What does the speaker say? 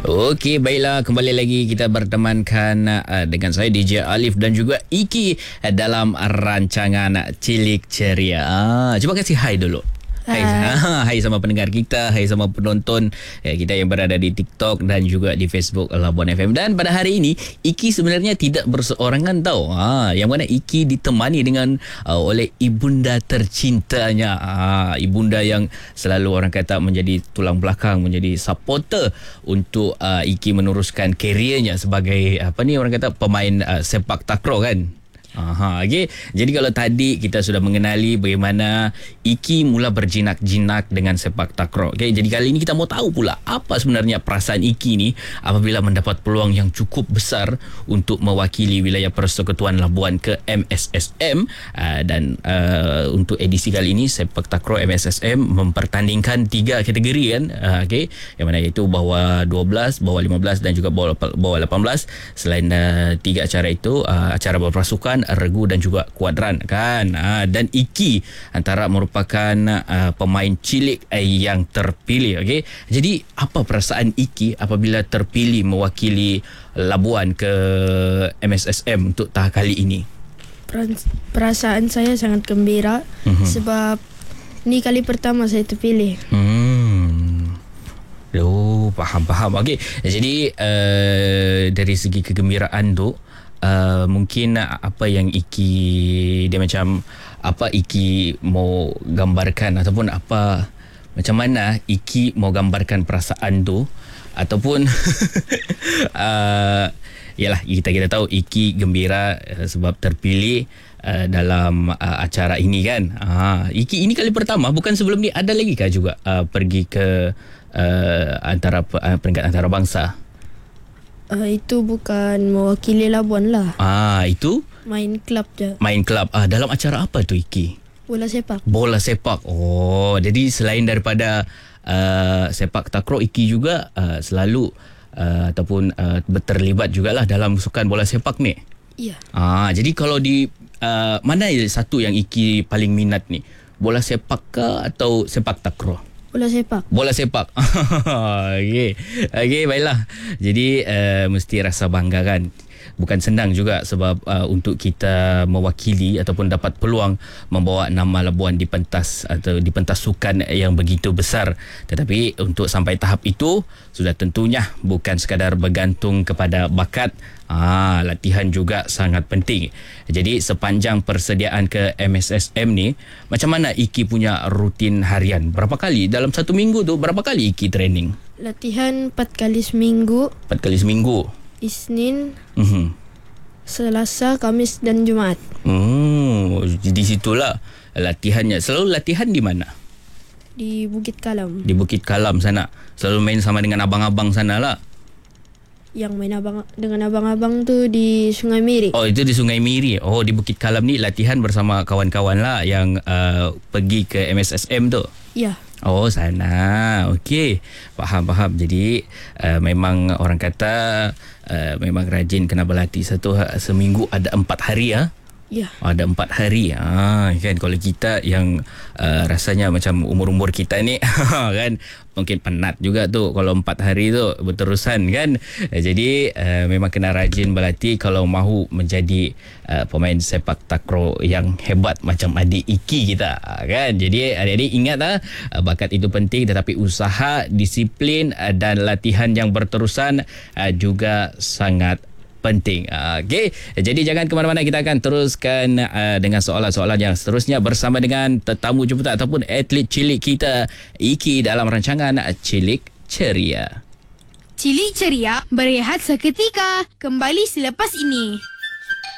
Okey, baiklah, kembali lagi kita bertemankan dengan saya DJ Alif dan juga Iki dalam rancangan Cilik Ceria. Cuba kasih hai dulu. Hai sama pendengar kita, hai sama penonton kita yang berada di TikTok dan juga di Facebook Labuan FM. Dan pada hari ini Iki sebenarnya tidak berseorangan tau. Yang mana Iki ditemani dengan oleh ibunda tercintanya. Ibunda yang selalu orang kata menjadi tulang belakang, menjadi supporter untuk Iki meneruskan keriernya sebagai orang kata pemain sepak takraw kan. Okay. Jadi kalau tadi kita sudah mengenali bagaimana Iki mula berjinak-jinak dengan sepak takraw. Okay. Jadi kali ini kita mau tahu pula apa sebenarnya perasaan Iki ni apabila mendapat peluang yang cukup besar untuk mewakili wilayah Persekutuan Labuan ke MSSM. Dan untuk edisi kali ini sepak takraw MSSM mempertandingkan 3 kategori kan. Okay. Yang mana iaitu bawah 12, bawah 15 dan juga bawah 18. Selain 3 acara itu, acara berpasukan, regu dan juga kuadran kan. Dan Iki antara merupakan pemain cilik yang terpilih. Okey. Jadi apa perasaan Iki apabila terpilih mewakili Labuan ke MSSM untuk tahap kali ini? Perasaan saya sangat gembira sebab ni kali pertama saya terpilih. Faham. Okey. Jadi dari segi kegembiraan tu, mungkin apa yang Iki dia macam apa Iki mau gambarkan ataupun apa macam mana Iki mau gambarkan perasaan tu ataupun yalah kita tahu Iki gembira sebab terpilih dalam acara ini kan. Iki ini kali pertama, bukan sebelum ni ada lagi kah juga pergi ke antara peringkat antarabangsa? Itu bukan mewakili Labuan lah. Itu? Main klub je. Main klub. Dalam acara apa tu Iki? Bola sepak. Bola sepak. Oh, jadi selain daripada sepak takraw, Iki juga selalu ataupun terlibat jugalah dalam sukan bola sepak ni. Ya. Jadi kalau di mana satu yang Iki paling minat ni? Bola sepak ke atau sepak takraw? Bola sepak. Bola sepak. Okey, baiklah. Jadi mesti rasa bangga kan. Bukan senang juga sebab untuk kita mewakili ataupun dapat peluang membawa nama Labuan di pentas atau di pentas sukan yang begitu besar. Tetapi untuk sampai tahap itu sudah tentunya bukan sekadar bergantung kepada bakat. Latihan juga sangat penting. Jadi sepanjang persediaan ke MSSM ni, macam mana Iki punya rutin harian? Berapa kali dalam satu minggu tu, berapa kali Iki training? Latihan 4 kali seminggu. 4 kali seminggu. Isnin, Selasa, Khamis dan Jumaat. Di situlah latihannya. Selalu latihan di mana? Di Bukit Kalam. Di Bukit Kalam sana. Selalu main sama dengan abang-abang sana lah. Yang main dengan abang-abang tu di Sungai Miri. Oh, itu di Sungai Miri. Oh, di Bukit Kalam ni latihan bersama kawan-kawan lah yang pergi ke MSSM tu. Ya. Oh, sana. Okey. Faham. Jadi memang orang kata memang rajin kena berlatih. Seminggu ada 4 hari ya. Ya. Ada 4 hari. Kan kalau kita yang rasanya macam umur-umur kita ni kan mungkin penat juga tu kalau 4 hari tu berterusan kan. Jadi memang kena rajin berlatih kalau mahu menjadi pemain sepak takraw yang hebat macam adik Iki kita kan. Jadi adik-adik ingatlah, bakat itu penting tetapi usaha, disiplin dan latihan yang berterusan juga sangat penting. Okey. Jadi jangan ke mana-mana, kita akan teruskan dengan soalan-soalan yang seterusnya bersama dengan tetamu jemputan ataupun atlet cilik kita Iki dalam rancangan Cilik Ceria. Cilik Ceria berehat seketika, kembali selepas ini.